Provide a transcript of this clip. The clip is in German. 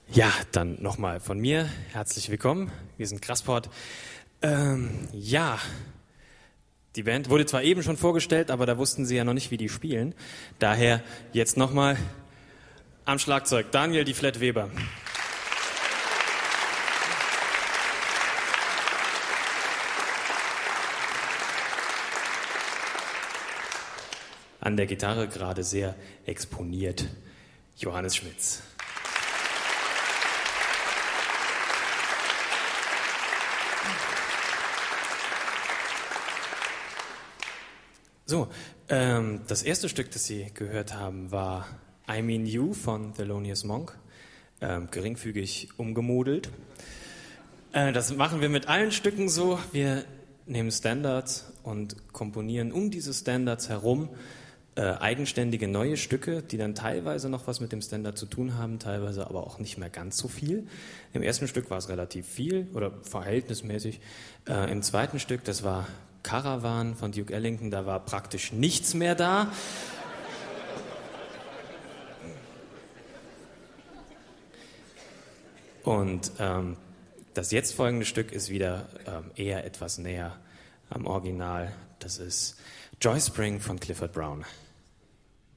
Ja, dann nochmal von mir herzlich willkommen. Wir sind Grassport. Ja, die Band wurde zwar eben schon vorgestellt, aber da wussten sie ja noch nicht, wie die spielen. Daher jetzt nochmal am Schlagzeug Daniel die Flat Weber. An der Gitarre gerade sehr exponiert Johannes Schmitz. So, das erste Stück, das Sie gehört haben, war I Mean You von Thelonious Monk, geringfügig umgemodelt. Das machen wir mit allen Stücken so. Wir nehmen Standards und komponieren um diese Standards herum eigenständige neue Stücke, die dann teilweise noch was mit dem Standard zu tun haben, teilweise aber auch nicht mehr ganz so viel. Im ersten Stück war es relativ viel oder verhältnismäßig. Im zweiten Stück, das war Caravan von Duke Ellington, da war praktisch nichts mehr da. Und das jetzt folgende Stück ist wieder eher etwas näher am Original. Das ist Joy Spring von Clifford Brown.